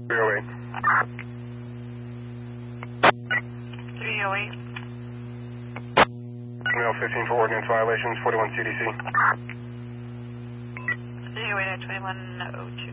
308. 308. Mail 15 for ordinance violations, 41 CDC. 308 at 2102.